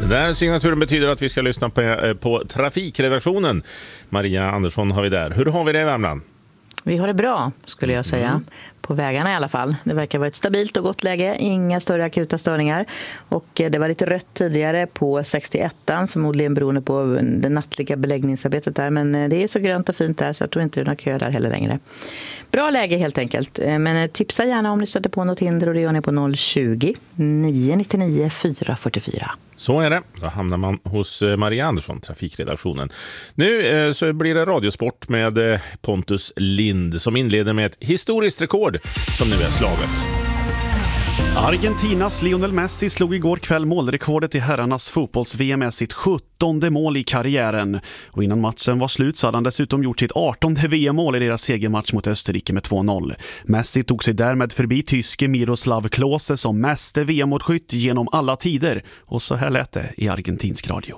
Den där signaturen betyder att vi ska lyssna på trafikredaktionen. Maria Andersson har vi där. Hur har vi det i Värmland? Vi har det bra, skulle jag säga. På vägarna i alla fall. Det verkar vara ett stabilt och gott läge. Inga större akuta störningar. Och det var lite rött tidigare på 61an. Förmodligen beroende på det nattliga beläggningsarbetet där. Men det är så grönt och fint där så jag tror inte det är några köer där heller längre. Bra läge helt enkelt. Men tipsa gärna om ni stöter på något hinder och det gör ni på 020 999 444. Så är det. Då hamnar man hos Maria Andersson, trafikredaktionen. Nu så blir det radiosport med Pontus Lind som inleder med ett historiskt rekord som nu är slaget. Argentinas Lionel Messi slog igår kväll målrekordet i herrarnas fotbolls-VM med sitt 17:e mål i karriären. Och innan matchen var slut så hade han dessutom gjort sitt 18:e VM-mål i deras segermatch mot Österrike med 2-0. Messi tog sig därmed förbi tyske Miroslav Klose som meste VM-målskytt genom alla tider. Och så här lät det i argentinsk radio.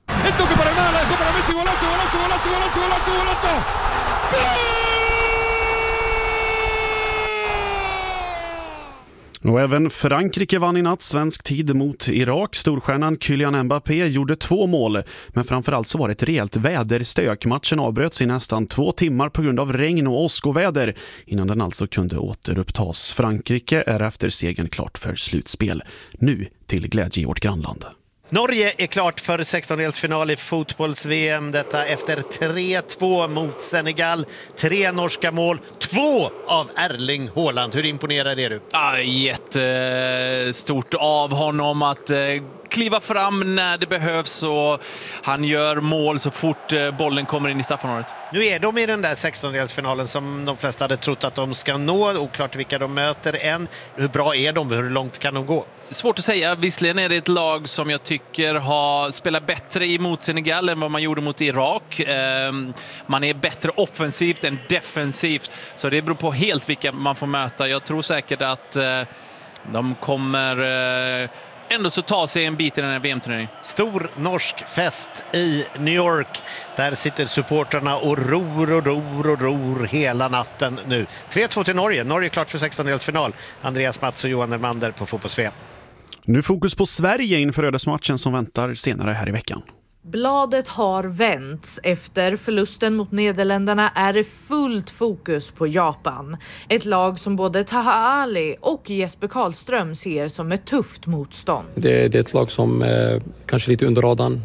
Och även Frankrike vann i natt svensk tid mot Irak. Storstjärnan Kylian Mbappé gjorde 2 mål. Men framförallt så var det ett rejält väderstök. Matchen avbröts i nästan 2 timmar på grund av regn och åskoväder innan den alltså kunde återupptas. Frankrike är efter segern klart för slutspel. Nu till glädje i vårt grannland. Norge är klart för 16-delsfinal i fotbolls-VM. Detta efter 3-2 mot Senegal. 3 norska mål, 2 av Erling Haaland. Hur imponerad är du? Jättestort av honom att kliva fram när det behövs och han gör mål så fort bollen kommer in i straffområdet. Nu är de i den där 16-delsfinalen som de flesta hade trott att de ska nå. Oklart vilka de möter än. Hur bra är de? Hur långt kan de gå? Svårt att säga. Visserligen är det ett lag som jag tycker har spelat bättre emot Senegal än vad man gjorde mot Irak. Man är bättre offensivt än defensivt. Så det beror på helt vilka man får möta. Jag tror säkert att de kommer ändå så ta sig en bit i den här VM-turneringen. Stor norsk fest i New York. Där sitter supporterna och ror hela natten nu. 3-2 till Norge. Norge är klart för 16-delsfinal. Andreas Mats och Johan Nermander på fotbolls-VM. Nu fokus på Sverige inför ödesmatchen som väntar senare här i veckan. Bladet har vänts. Efter förlusten mot Nederländerna är det fullt fokus på Japan. Ett lag som både Taha Ali och Jesper Karlström ser som ett tufft motstånd. Det är ett lag som kanske lite under radarn.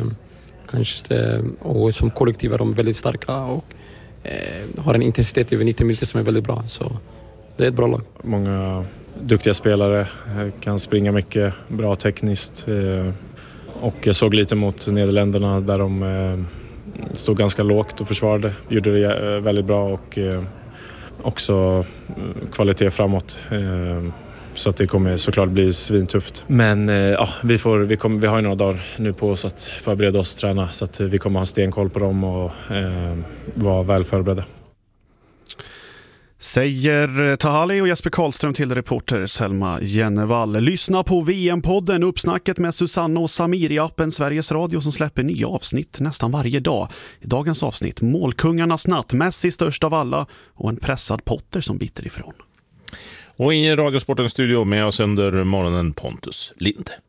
Och som kollektiv är de väldigt starka och har en intensitet över 90 minuter som är väldigt bra. Så det är ett bra lag. Många duktiga spelare, kan springa mycket, bra tekniskt. Och jag såg lite mot Nederländerna där de stod ganska lågt och försvarade. Gjorde det väldigt bra och också kvalitet framåt. Så att det kommer såklart bli svintufft. Men ja, vi har ju några dagar nu på oss att förbereda oss, träna. Så att vi kommer ha stenkoll på dem och vara väl förberedda. Säger Tahali och Jesper Karlström till reporter Selma Jennevall. Lyssna på VM-podden, uppsnacket med Susanne och Samir i appen Sveriges Radio som släpper nya avsnitt nästan varje dag. I dagens avsnitt, målkungarnas natt, Messi störst av alla och en pressad Potter som biter ifrån. Och i Radiosportens studio med oss under morgonen Pontus Lind.